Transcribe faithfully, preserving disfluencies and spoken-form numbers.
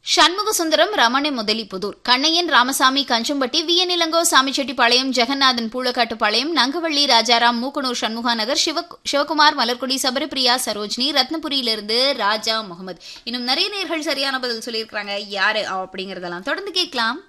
Shanmuga Sundaram Ramani Mudalipudur, Kannaiyan Ramasamy Kanjampatti, we என் இளங்கோ சாமிச்செட்டிப்பாளையம், ஜெகநாதன் பூளக்காட்டுப்பாளையம், நங்கவள்ளி ராஜாராம், மூக்கனூர் சண்முகா நகர், சிவ சிவகுமார் மலர்குடி, சபரிபிரியா சரோஜினி, ரத்னபுரியிலிருந்து ராஜா முகமது. இன்னும் நிறைய நேர்கள் சரியான பதில் சொல்லியிருக்காங்க. யாரு அப்படிங்கறதெல்லாம் தொடர்ந்து கேட்கலாம்.